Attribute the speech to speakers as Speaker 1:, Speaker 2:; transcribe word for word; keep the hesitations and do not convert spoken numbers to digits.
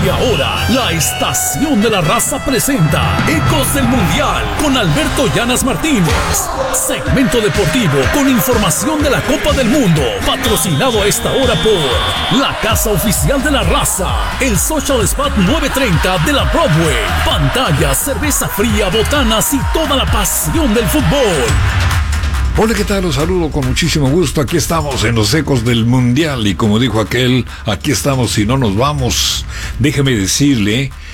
Speaker 1: Y ahora, la Estación de la Raza presenta Ecos del Mundial con Alberto Llanas Martínez. Segmento deportivo con información de la Copa del Mundo. Patrocinado a esta hora por la Casa Oficial de la Raza, el Social Spot nueve treinta de la Broadway. Pantalla, cerveza fría, botanas y toda la pasión del fútbol.
Speaker 2: Hola, ¿qué tal? Los saludo con muchísimo gusto. Aquí estamos en los Ecos del Mundial y como dijo aquel, aquí estamos y no nos vamos. Déjeme decirle